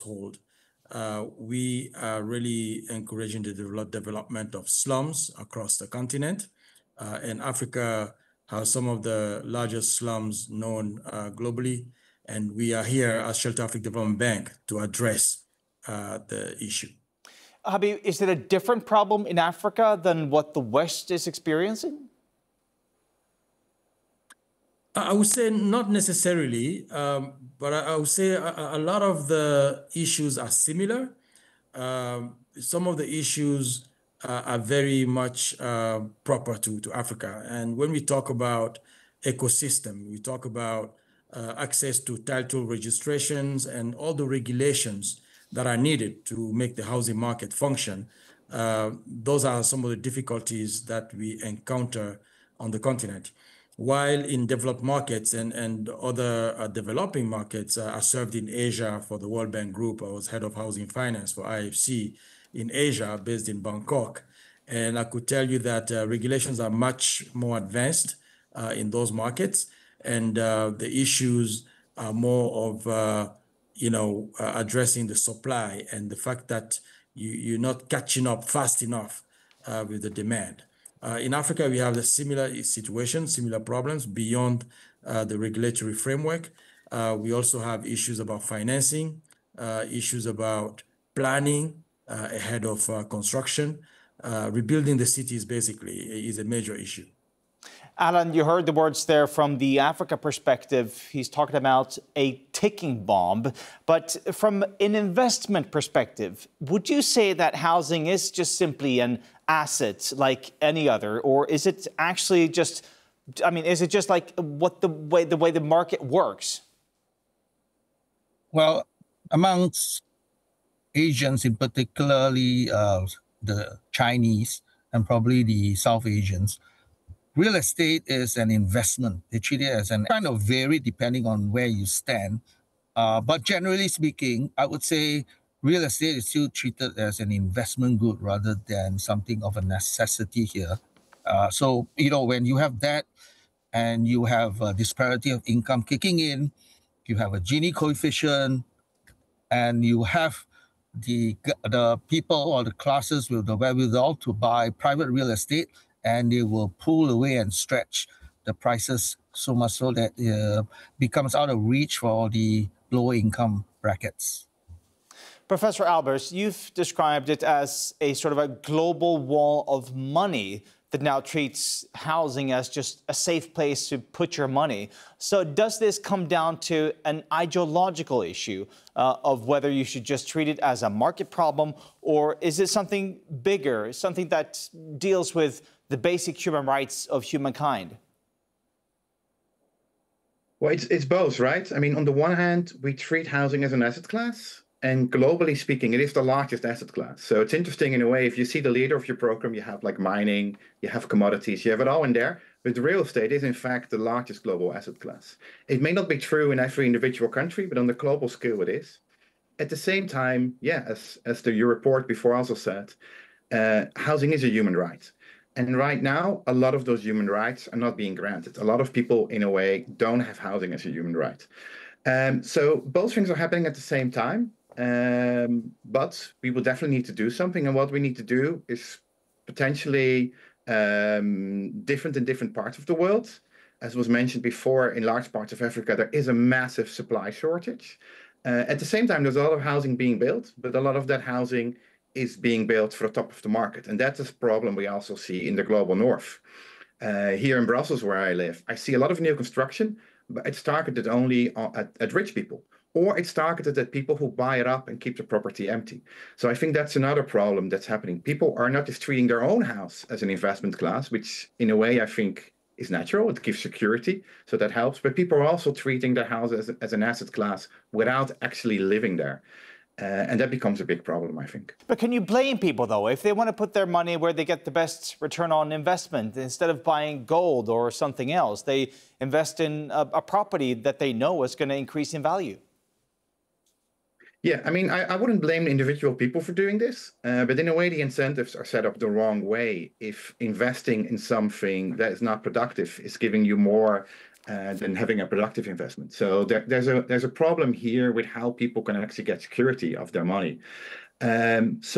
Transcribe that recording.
household, we are really encouraging the development of slums across the continent. And Africa has some of the largest slums known globally. And we are here as Shelter Africa Development Bank to address the issue. Habib, is it a different problem in Africa than what the West is experiencing? I would say not necessarily, but I would say a lot of the issues are similar. Some of the issues are very much proper to Africa. And when we talk about ecosystem, we talk about access to title registrations and all the regulations that are needed to make the housing market function. Those are some of the difficulties that we encounter on the continent. While in developed markets and other developing markets are served in Asia for the World Bank Group. I was head of housing finance for IFC in Asia, based in Bangkok. And I could tell you that regulations are much more advanced in those markets. And the issues are more of, addressing the supply and the fact that you're not catching up fast enough with the demand. In Africa, we have a similar situation, similar problems beyond the regulatory framework. We also have issues about financing, issues about planning ahead of construction. Rebuilding the cities basically is a major issue. Alan, you heard the words there from the Africa perspective. He's talking about a ticking bomb. But from an investment perspective, would you say that housing is just simply an asset like any other? Or is it actually just, is it just like the way the market works? Well, amongst Asians, in particularly the Chinese and probably the South Asians, real estate is an investment. They treat it as an kind of vary depending on where you stand. But generally speaking, I would say real estate is still treated as an investment good rather than something of a necessity here. So, when you have that and you have a disparity of income kicking in, you have a Gini coefficient, and you have the people or the classes with the wherewithal to buy private real estate, and they will pull away and stretch the prices so much so that it becomes out of reach for the lower income brackets. Professor Albers, you've described it as a sort of a global wall of money that now treats housing as just a safe place to put your money. So does this come down to an ideological issue of whether you should just treat it as a market problem, or is it something bigger, something that deals with the basic human rights of humankind? Well, it's both, right? On the one hand, we treat housing as an asset class, and globally speaking, it is the largest asset class. So it's interesting in a way, if you see the leader of your program, you have like mining, you have commodities, you have it all in there. But real estate is in fact the largest global asset class. It may not be true in every individual country, but on the global scale it is. At the same time, as your report before also said, housing is a human right. And right now, a lot of those human rights are not being granted. A lot of people, in a way, don't have housing as a human right. So both things are happening at the same time. But we will definitely need to do something. And what we need to do is potentially different in different parts of the world. As was mentioned before, in large parts of Africa, there is a massive supply shortage. At the same time, there's a lot of housing being built, but a lot of that housing is being built for the top of the market. And that's a problem we also see in the global north. Here in Brussels, where I live, I see a lot of new construction, but it's targeted only at rich people, or it's targeted at people who buy it up and keep the property empty. So I think that's another problem that's happening. People are not just treating their own house as an investment class, which in a way I think is natural. It gives security, so that helps. But people are also treating their house as an asset class without actually living there. And that becomes a big problem, I think. But can you blame people, though, if they want to put their money where they get the best return on investment? Instead of buying gold or something else, they invest in a property that they know is going to increase in value. Yeah, I wouldn't blame individual people for doing this, but in a way, the incentives are set up the wrong way. If investing in something that is not productive is giving you more than having a productive investment. So there's a problem here with how people can actually get security of their money. So